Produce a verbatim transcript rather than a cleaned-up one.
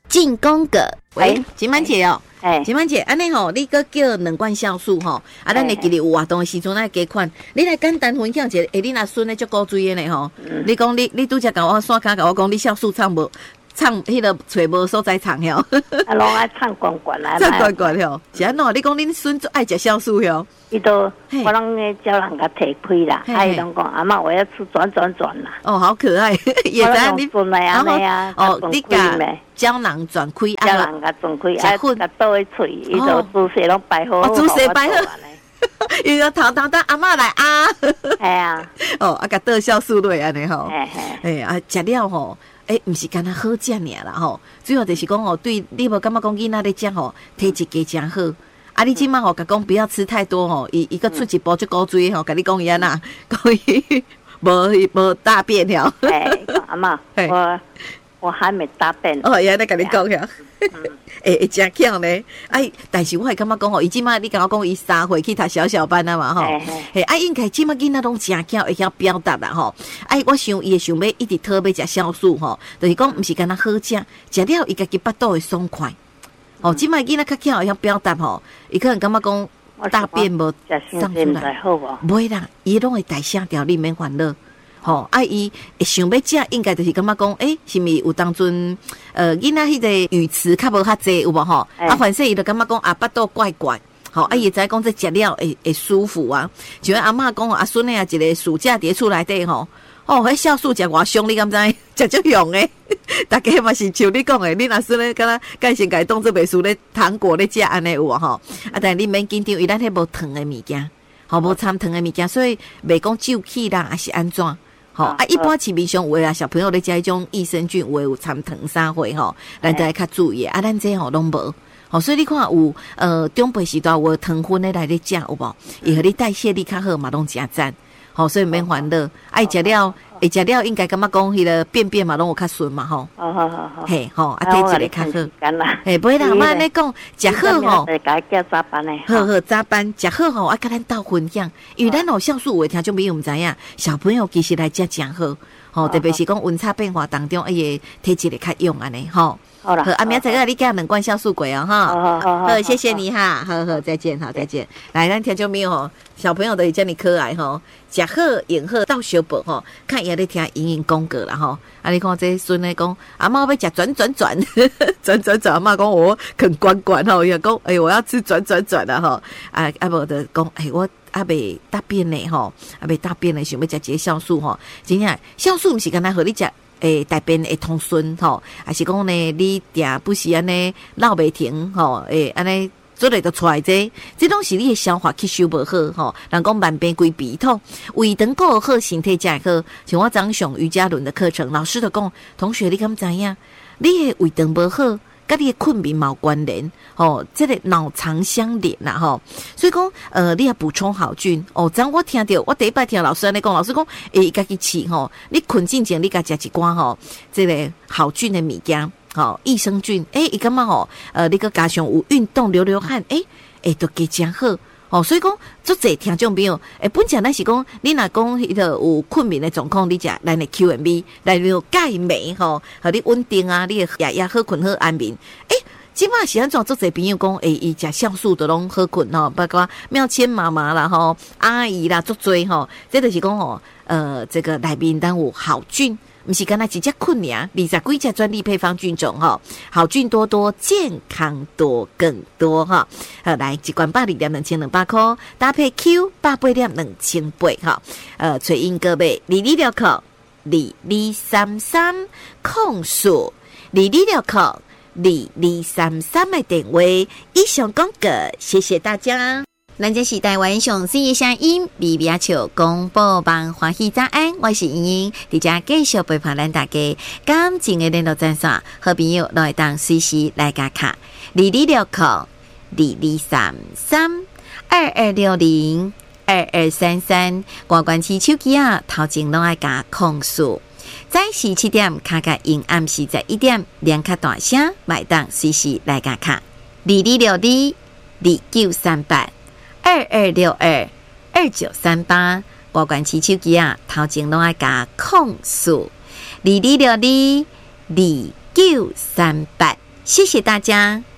进宫格。喂，金曼姐哦， 哎， 金曼姐，安尼吼，你个叫两罐酵素吼，啊，咱会记得有活动的时阵来加款。你来简单分享一下，哎，你若孙的足古锥的呢吼，你讲你你拄则甲我刷卡甲我讲，你酵素唱无？唱迄个找无所在唱哟， 啊，拢爱唱罐罐啦， 唱罐罐哟。是安怎？你讲恁孙子爱食酵素哟？ 伊都我拢会叫人甲摕开啦，啊，伊拢讲阿嬷我要吃转转转啦。 哦，好可爱，也知你转来安尼啊， 哦，你甲胶囊转开， 胶囊甲转开，啊，甲倒去喙，伊就姿势拢摆好， 姿势摆好。伊要头头等阿嬷来啊！ 系啊， 哦，啊，甲倒酵素落安尼吼， 嘿嘿，哎啊，食了吼。诶，毋是干那好食尔啦吼，主要就是讲吼，对你无感觉讲囡仔咧食吼，体质加真好。啊，你即马吼，甲讲不要吃太多吼，伊伊个出一包就高水吼，甲你讲伊安那，讲伊无无大便了。 诶，阿嬷，我我还没大便。 哦，伊安尼甲你讲呀。诶，会真强咧，哎，但是我会感觉讲吼，伊即马你甲我讲伊三岁去读小小班啊嘛吼，嘿，啊，应该即马囡仔拢真强，会晓表达啦吼。哎，我想伊会想要一直讨要食酵素吼，就是讲毋是干那好食，食了伊家己腹肚会爽快。哦，即马囡仔较巧会晓表达吼，伊可能感觉讲大便无上出来，袂啦，伊拢会代谢掉，你免烦恼。吼，啊，伊会想要食，应该就是感觉讲，诶、欸，是毋是有当阵，呃，囡仔迄个语词较无较济有无吼？欸、啊，反正伊就感觉讲啊，腹肚怪怪，吼，啊，伊知讲这食了会会舒服啊。就像阿嬷讲，阿孙诶啊，一个暑假伫厝内底吼，哦，迄酵素食偌凶，你敢知？食足用诶，大家嘛是像你讲诶，你若孙咧，敢若干先家当做袂输咧糖果咧食安尼有无吼？啊，但你免紧张，伊咱迄无糖诶物件，吼无掺糖诶物件，所以袂讲皱气啦，还是安怎？好啊，一般市面上有啊，小朋友咧食迄种益生菌，有有掺糖啥货吼，咱都要较注意啊。咱这吼拢无，好，所以你看有呃中辈时代有糖分咧来咧食有无？伊互你代谢力较好嘛，拢真赞。好，所以免烦恼，爱食了，会食了应该感觉讲迄个便便嘛，拢有较顺嘛吼。 好好好好。 嘿，吼，啊，体质咧较好。嘿，不会啦，妈咧讲食好吼。 会甲叫早班咧。 好好早班食好吼，啊，甲咱斗分享，因为咱有酵素有听众朋友毋知影，小朋友其实来食真好，吼，特别是讲温差变化当中，哎呀，体质咧较用安尼吼。好了，阿明仔个你加两罐酵素鬼哦哈， 好好好， 谢谢你哈，好好再见，好再见。来，咱听众朋友吼，小朋友都会叫你可爱吼，食好用好到小宝吼，看伊咧听莹莹讲过啦吼。啊，你看这孙咧讲，阿妈要食转转转，转转转，阿妈讲我啃管管吼，伊讲哎我要吃转转转啦吼。啊啊无的讲哎我啊未大便呢吼，啊未大便呢，想要食这酵素吼，真正酵素毋是干那互你食。诶，大便会通顺吼，还是讲呢？你定不是安尼闹袂停吼？诶，安尼做来就出来这，这拢是你的消化吸收无好吼。人讲慢便归鼻痛，胃肠顾好，身体才会好。像我早上瑜伽轮的课程，老师就讲，同学你敢知影？你的胃肠无好，跟你的困眠冇关联。哦，这个脑肠相连呐，吼，所以讲，呃，你要补充好菌哦。昨我听到，我第一摆听老师安尼讲，老师讲，诶，家己饲吼，你困进前你家食一寡吼，这个好菌的物件，吼，益生菌，诶，伊感觉吼，呃，你个加上有运动流流汗，诶，诶，都加真好。哦，所以讲，足侪听众朋友，诶，本来咱是讲，你若讲迄个有困眠的状况，你食咱的 Q M B， 来有钙镁吼，互你稳定啊，你夜夜好困好安眠，诶。即马是安怎做？侪朋友讲，诶，伊食酵素都拢好困吼，包括妙千妈妈啦吼，阿姨啦，足多吼，这就是讲吼，呃，这个内面当有好菌，不是干那一只困尔，二十几只专利配方菌种吼，好菌多多，健康多更多哈。呃，来一罐八二两两千两百块，搭配 Q 八八两两千八哈。呃，翠英哥贝二二六口，二二三三控数，二二六口。二二三三的电话以上讲过，谢谢大家。咱这是台湾上新的声音，微微笑广播网欢喜早安，我是莹莹，伫遮继续陪伴咱大家。感情的联络专线，好朋友来当随时来加卡，二二六扣二二三三二二六零二二三三，挂关起手机啊，头前拢爱加控数。早时七点，卡卡因暗时在一点，两卡大声，买当随时来加卡。二二六二二九三八二二六二二九三八，保管起手机啊，头前拢爱加控数。二二六二二九三八谢谢大家。